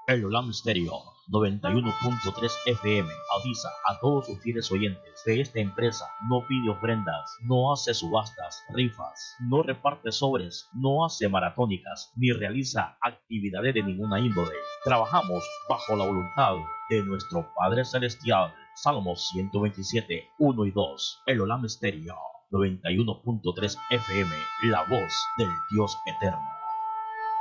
El Olam Stereo 91.3 FM avisa a todos sus fieles oyentes que esta empresa no pide ofrendas, no hace subastas, rifas, no reparte sobres, no hace maratónicas, ni realiza actividades de ninguna índole. Trabajamos bajo la voluntad de nuestro Padre Celestial. Salmos 127, 1 y 2. El Olam Stereo 91.3 FM, la voz del Dios eterno.